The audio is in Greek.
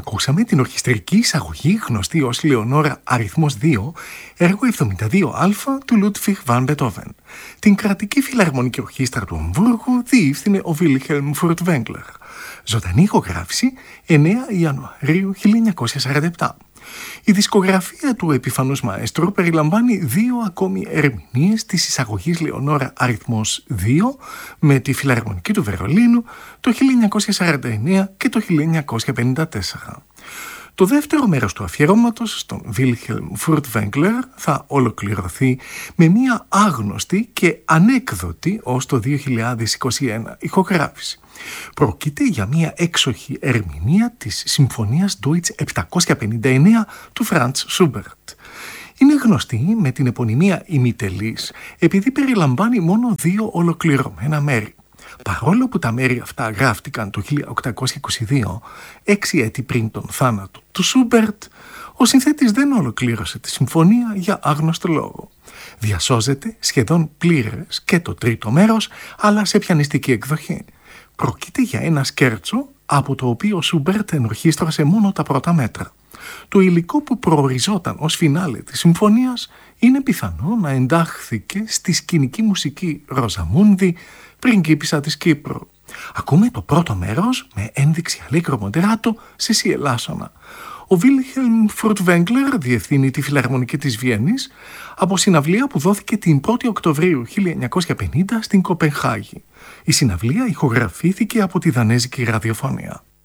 Ακούσαμε την ορχιστρική εισαγωγή γνωστή ως Λεωνόρα αριθμός 2, έργο 72α του Λούντβιχ Βαν Μπετόβεν. Την κρατική φιλαρμονική ορχήστρα του Αμβούργου διεύθυνε ο Βίλχελμ Φουρτβέγκλερ. Ζωντανή ηχογράφηση 9 Ιανουαρίου 1947. Η δισκογραφία του επιφανούς μαέστρου περιλαμβάνει 2 ακόμη ερμηνείες της εισαγωγής Λεωνόρα αριθμός 2 με τη Φιλαρμονική του Βερολίνου το 1949 και το 1954. Το δεύτερο μέρος του αφιερώματος στον Βίλχελμ Φουρτβέγκλερ θα ολοκληρωθεί με μια άγνωστη και ανέκδοτη ως το 2021 ηχογράφηση. Πρόκειται για μια έξοχη ερμηνεία της Συμφωνίας Deutsch 759 του Φραντς Σούμπερτ. Είναι γνωστή με την επωνυμία ημιτελής επειδή περιλαμβάνει μόνο 2 ολοκληρωμένα μέρη. Παρόλο που τα μέρη αυτά γράφτηκαν το 1822, 6 έτη πριν τον θάνατο του Σούμπερτ, ο συνθέτης δεν ολοκλήρωσε τη συμφωνία για άγνωστο λόγο. Διασώζεται σχεδόν πλήρες και το τρίτο μέρος, αλλά σε πιανιστική εκδοχή. Πρόκειται για ένα σκέρτσο από το οποίο ο Σούμπερτ ενορχίστρωσε μόνο τα πρώτα μέτρα. Το υλικό που προοριζόταν ως φινάλε της συμφωνίας είναι πιθανό να εντάχθηκε στη σκηνική μουσική Ροζαμούντι, πριγκίπισσα της Κύπρου. Ακούμε το πρώτο μέρος με ένδειξη αλlegro moderato σε σιελάσονα. Ο Βίλχελμ Φουρτβέγκλερ διευθύνει τη Φιλαρμονική της Βιέννης από συναυλία που δόθηκε την 1η Οκτωβρίου 1950 στην Κοπενχάγη. Η συναυλία ηχογραφήθηκε από τη Δανέζικη Ραδιοφωνία.